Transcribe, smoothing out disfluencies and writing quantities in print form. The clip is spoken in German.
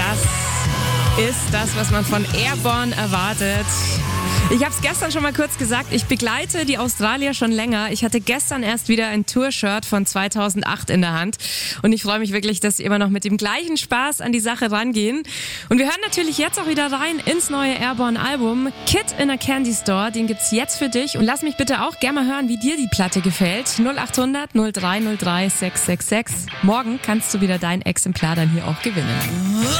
Das ist das, was man von Airborne erwartet. Ich habe es gestern schon mal kurz gesagt, ich begleite die Australier schon länger. Ich hatte gestern erst wieder ein Tour-Shirt von 2008 in der Hand und ich freue mich wirklich, dass sie immer noch mit dem gleichen Spaß an die Sache rangehen. Und wir hören natürlich jetzt auch wieder rein ins neue Airborne-Album Kid in a Candy Store. Den gibt's jetzt für dich und lass mich bitte auch gerne mal hören, wie dir die Platte gefällt. 0800 0303 666. Morgen kannst du wieder dein Exemplar dann hier auch gewinnen.